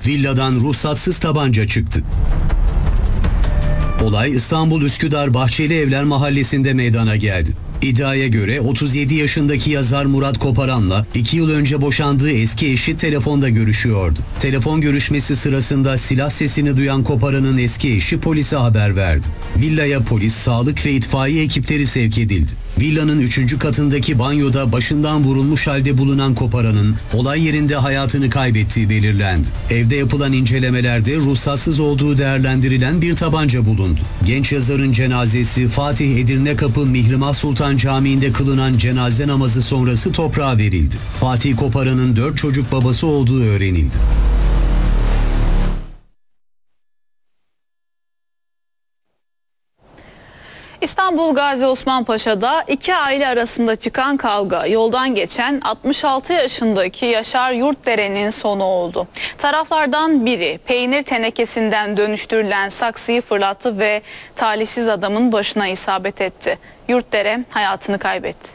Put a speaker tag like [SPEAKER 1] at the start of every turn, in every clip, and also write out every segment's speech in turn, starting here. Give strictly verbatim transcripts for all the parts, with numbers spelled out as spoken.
[SPEAKER 1] Villadan ruhsatsız tabanca çıktı. Olay İstanbul Üsküdar Bahçeli Evler Mahallesi'nde meydana geldi. İddiaya göre otuz yedi yaşındaki yazar Murat Koparan'la iki yıl önce boşandığı eski eşi telefonda görüşüyordu. Telefon görüşmesi sırasında silah sesini duyan Koparan'ın eski eşi polise haber verdi. Villaya polis, sağlık ve itfaiye ekipleri sevk edildi. Villanın üçüncü katındaki banyoda başından vurulmuş halde bulunan Koparan'ın olay yerinde hayatını kaybettiği belirlendi. Evde yapılan incelemelerde ruhsatsız olduğu değerlendirilen bir tabanca bulundu. Genç yazarın cenazesi Fatih Edirnekapı Mihrimah Sultan Camii'nde kılınan cenaze namazı sonrası toprağa verildi. Fatih Koparan'ın dört çocuk babası olduğu öğrenildi.
[SPEAKER 2] İstanbul Gazi Osman Paşa'da iki aile arasında çıkan kavga yoldan geçen altmış altı yaşındaki Yaşar Yurtdere'nin sonu oldu. Taraflardan biri peynir tenekesinden dönüştürülen saksıyı fırlattı ve talihsiz adamın başına isabet etti. Yurtdere hayatını kaybetti.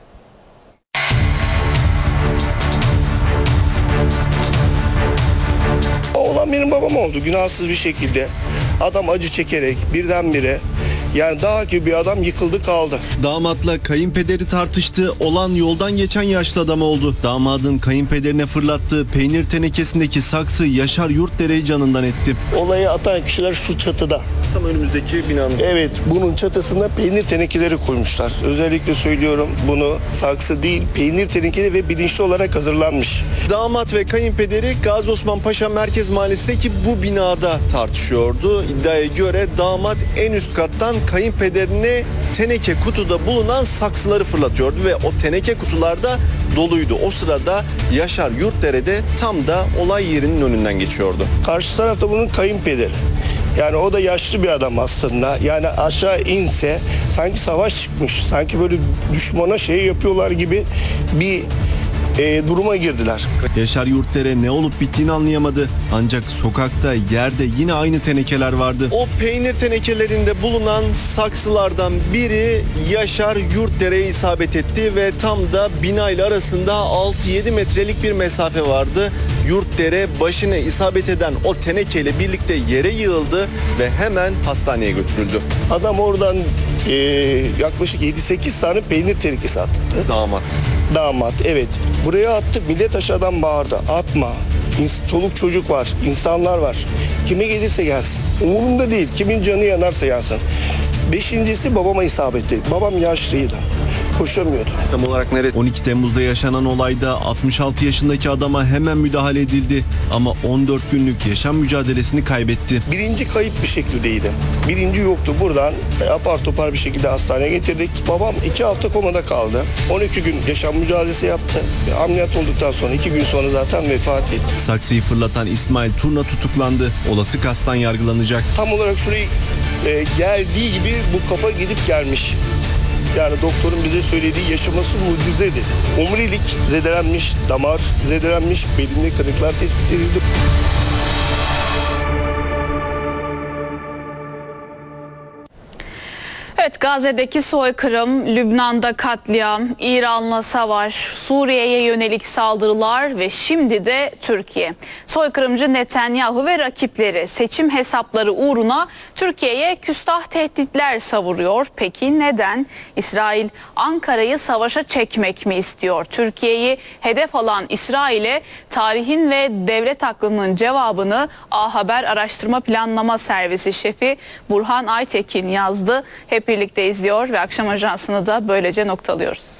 [SPEAKER 3] Olan benim babam oldu günahsız bir şekilde. Adam acı çekerek birdenbire, yani daha ki bir adam yıkıldı kaldı.
[SPEAKER 4] Damatla kayınpederi tartıştı. Olan yoldan geçen yaşlı adam oldu. Damadın kayınpederine fırlattığı peynir tenekesindeki saksı Yaşar Yurtdere'yi canından etti.
[SPEAKER 3] Olayı atan kişiler şu çatıda.
[SPEAKER 4] Tam önümüzdeki binanın.
[SPEAKER 3] Evet, bunun çatısına peynir tenekeleri koymuşlar. Özellikle söylüyorum, bunu saksı değil peynir tenekeleri ve bilinçli olarak hazırlanmış.
[SPEAKER 4] Damat ve kayınpederi Gazi Osman Paşa Merkez Mahallesi'ndeki bu binada tartışıyordu. İddiaya göre damat en üst kattan kayınpederine teneke kutuda bulunan saksıları fırlatıyordu ve o teneke kutularda doluydu. O sırada Yaşar Yurtdere de tam da olay yerinin önünden geçiyordu.
[SPEAKER 3] Karşı tarafta bunun kayınpederi. Yani o da yaşlı bir adam aslında. Yani aşağı inse sanki savaş çıkmış. Sanki böyle düşmana şey yapıyorlar gibi bir e, duruma girdiler.
[SPEAKER 4] Yaşar Yurtdere ne olup bittiğini anlayamadı. Ancak sokakta, yerde yine aynı tenekeler vardı. O peynir tenekelerinde bulunan saksılardan biri Yaşar Yurtdere'ye isabet etti ve tam da binayla arasında altı yedi metrelik bir mesafe vardı. Yurtdere başına isabet eden o tenekeyle birlikte yere yığıldı ve hemen hastaneye götürüldü.
[SPEAKER 3] Adam oradan e, yaklaşık yedi sekiz tane peynir tenekesi attı.
[SPEAKER 4] Damat.
[SPEAKER 3] Damat, evet. Buraya attı, millet aşağıdan bağırdı. Atma. Çoluk çocuk var, insanlar var. Kime gelirse gelsin. Umurumda değil, kimin canı yanarsa yansın. Beşincisi babama isabet etti. Babam yaşlıydı. Koşamıyordu.
[SPEAKER 4] Tam olarak neresi? on iki Temmuz'da yaşanan olayda altmış altı yaşındaki adama hemen müdahale edildi. Ama on dört günlük yaşam mücadelesini kaybetti.
[SPEAKER 3] Birinci kayıp bir şekildeydi. Birinci yoktu. Buradan apar topar bir şekilde hastaneye getirdik. Babam iki hafta komada kaldı. on iki gün yaşam mücadelesi yaptı. Ameliyat olduktan sonra iki gün sonra zaten vefat etti.
[SPEAKER 4] Saksıyı fırlatan İsmail Turna tutuklandı. Olası kastan yargılanacak.
[SPEAKER 3] Tam olarak şurayı e, geldiği gibi bu kafa gidip gelmiş. Yani doktorun bize söylediği yaşaması mucize dedi. Omurilik zedelenmiş, damar zedelenmiş, belinde kırıklar tespit edildi.
[SPEAKER 2] Evet, Gazze'deki soykırım, Lübnan'da katliam, İran'la savaş, Suriye'ye yönelik saldırılar ve şimdi de Türkiye. Soykırımcı Netanyahu ve rakipleri seçim hesapları uğruna Türkiye'ye küstah tehditler savuruyor. Peki neden? İsrail Ankara'yı savaşa çekmek mi istiyor? Türkiye'yi hedef alan İsrail'e tarihin ve devlet aklının cevabını A Haber Araştırma Planlama Servisi şefi Burhan Aytekin yazdı. Hep birlikte izliyor ve akşam ajansını da böylece noktalıyoruz.